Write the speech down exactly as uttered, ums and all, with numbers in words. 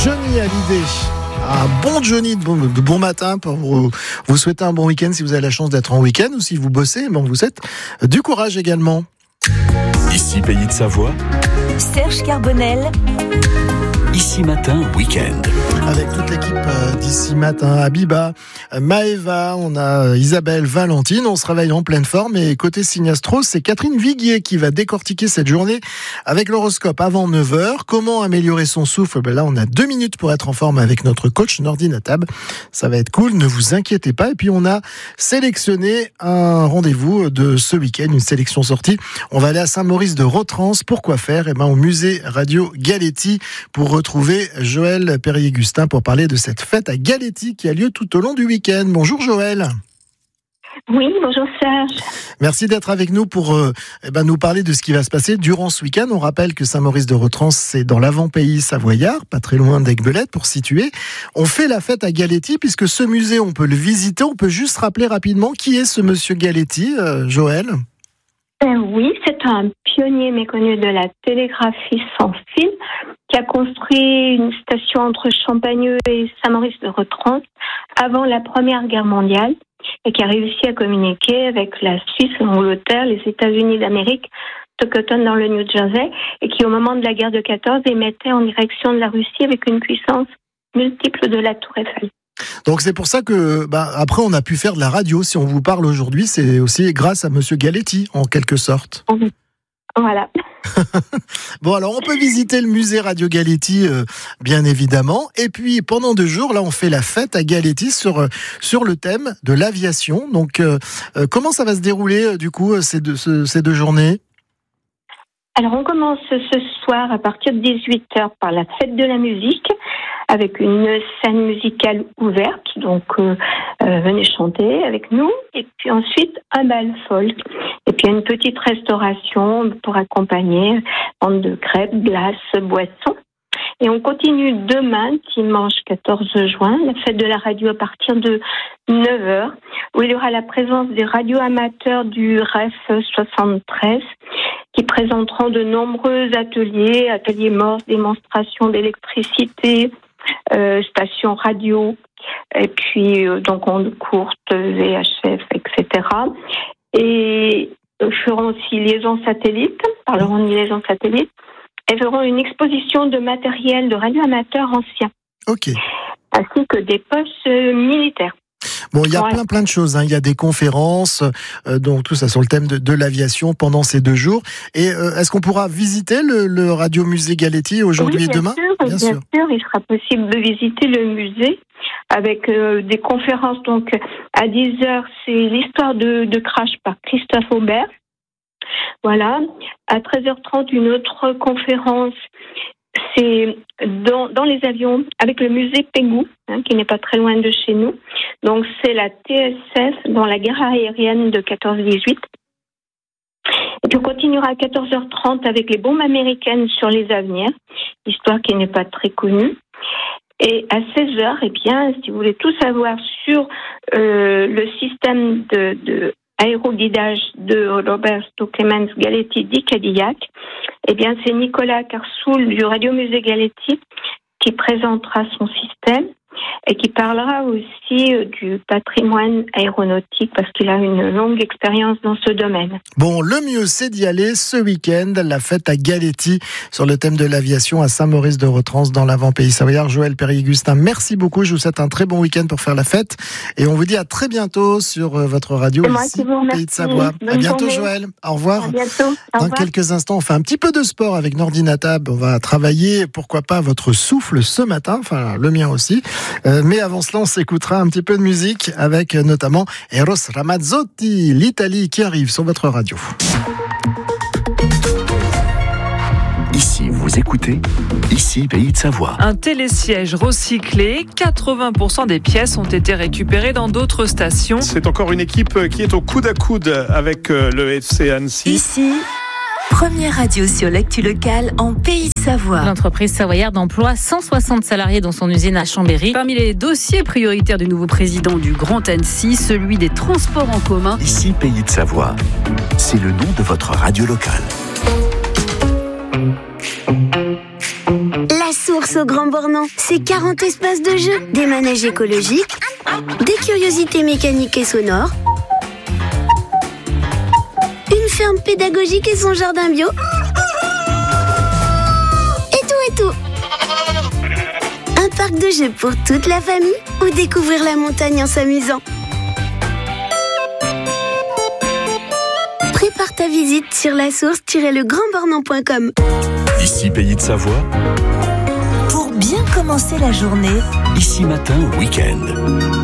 Johnny Hallyday. Un bon Johnny de bon, de bon matin pour vous, vous souhaiter un bon week-end si vous avez la chance d'être en week-end ou si vous bossez, bon, vous êtes du courage également. Ici Pays de Savoie, Serge Carbonel. Ici Matin Week-end. Avec toute l'équipe d'ici matin, Abiba, Maëva, on a Isabelle, Valentine, on se réveille en pleine forme et côté Signastro, c'est Catherine Viguier qui va décortiquer cette journée avec l'horoscope avant neuf heures. Comment améliorer son souffle? Ben là, on a deux minutes pour être en forme avec notre coach Nordine Natab. Ça va être cool, ne vous inquiétez pas. Et puis, on a sélectionné un rendez-vous de ce week-end, une sélection sortie. On va aller à Saint-Maurice de Rotrans. Pourquoi faire? Eh ben, au musée Radio Galetti pour retrouver Joël Perrier-Gustin pour parler de cette fête à Galetti qui a lieu tout au long du week-end. Bonjour Joël. Oui, bonjour Serge. Merci d'être avec nous pour euh, eh ben, nous parler de ce qui va se passer durant ce week-end. On rappelle que Saint-Maurice de Rotrans, c'est dans l'avant-pays savoyard, pas très loin d'Aiguebelette pour situer. On fait la fête à Galetti puisque ce musée, on peut le visiter. On peut juste rappeler rapidement qui est ce monsieur Galetti, euh, Joël. Euh, oui, c'est un pionnier méconnu de la télégraphie sans fil qui a construit une station entre Champagneux et Saint-Maurice de Rotrans avant la Première Guerre mondiale et qui a réussi à communiquer avec la Suisse, l'Angleterre, les États-Unis d'Amérique, Tocoton dans le New Jersey, et qui au moment de la guerre de quatorze émettait en direction de la Russie avec une puissance multiple de la Tour Eiffel. Donc c'est pour ça que bah, après on a pu faire de la radio. Si on vous parle aujourd'hui, c'est aussi grâce à monsieur Galetti en quelque sorte. Voilà. Bon, alors on peut visiter le musée Radio Galetti, euh, bien évidemment. Et puis pendant deux jours, là, on fait la fête à Galetti sur sur le thème de l'aviation. Donc, euh, euh, comment ça va se dérouler euh, du coup ces deux ce, ces deux journées? Alors on commence ce soir à partir de dix-huit heures par la fête de la musique avec une scène musicale ouverte, donc euh, euh, venez chanter avec nous, et puis ensuite un bal folk, et puis une petite restauration pour accompagner, vente de crêpes, glaces, boissons. Et on continue demain, dimanche quatorze juin, la fête de la radio à partir de neuf heures, où il y aura la présence des radioamateurs du R E F soixante-treize, qui présenteront de nombreux ateliers, ateliers morts, démonstrations d'électricité, euh, stations radio, et puis euh, donc ondes courtes, V H F, et cetera. Et euh, feront aussi liaison satellite, parleront de liaison satellite, et feront une exposition de matériel de radioamateurs anciens. Ok. Ainsi que des postes euh, militaires. Bon, il y a Ouais. plein plein de choses. Hein. Il y a des conférences, euh, donc tout ça sur le thème de, de l'aviation pendant ces deux jours. Et euh, est-ce qu'on pourra visiter le, le Radio Musée Galetti aujourd'hui oui, et bien demain? sûr, bien, bien sûr. sûr. Il sera possible de visiter le musée avec euh, des conférences. Donc, à dix heures, c'est l'histoire de, de Crash par Christophe Aubert. Voilà. À treize heures trente, une autre conférence. C'est dans, dans les avions avec le musée Pégou, hein, qui n'est pas très loin de chez nous. Donc, c'est la T S F dans la guerre aérienne de quatorze dix-huit. Et puis, on continuera à quatorze heures trente avec les bombes américaines sur les avenirs, histoire qui n'est pas très connue. Et à seize heures, eh bien, si vous voulez tout savoir sur euh, le système de, de aéroguidage de Roberto Clemens Galetti di Cadillac, eh bien, c'est Nicolas Carsoul du Radio Musée Galetti qui présentera son système et qui parlera aussi du patrimoine aéronautique parce qu'il a une longue expérience dans ce domaine. Bon, le mieux, c'est d'y aller ce week-end, la fête à Galetti sur le thème de l'aviation à Saint-Maurice de Rotrans dans l'avant-pays savoyard. Joël Perrier-Gustin, merci beaucoup. Je vous souhaite un très bon week-end pour faire la fête et on vous dit à très bientôt sur votre radio ici, Pays de Savoie. Bonne à bientôt journée. Joël. Au revoir. À bientôt. Au Dans revoir. quelques instants, on fait un petit peu de sport avec Nordine Natab. On va travailler, pourquoi pas, votre souffle ce matin, enfin le mien aussi. Euh, mais avant cela, on s'écoutera un petit peu de musique avec euh, notamment Eros Ramazzotti, l'Italie qui arrive sur votre radio. Ici vous écoutez, ici Pays de Savoie. Un télésiège recyclé, quatre-vingts pour cent des pièces ont été récupérées dans d'autres stations. C'est encore une équipe qui est au coude à coude avec le F C Annecy. Ici, première radio sur l'actu locale en Pays de Savoie. L'entreprise savoyarde emploie cent soixante salariés dans son usine à Chambéry. Parmi les dossiers prioritaires du nouveau président du Grand Annecy, celui des transports en commun. Ici Pays de Savoie, c'est le nom de votre radio locale. La Source au Grand Bornand. C'est quarante espaces de jeux, des manèges écologiques, des curiosités mécaniques et sonores, une ferme pédagogique et son jardin bio. Et tout et tout. Un parc de jeux pour toute la famille ou découvrir la montagne en s'amusant. Prépare ta visite sur la source tiret le grand bornand point com. Ici Pays de Savoie. Pour bien commencer la journée, Ici Matin Week-end.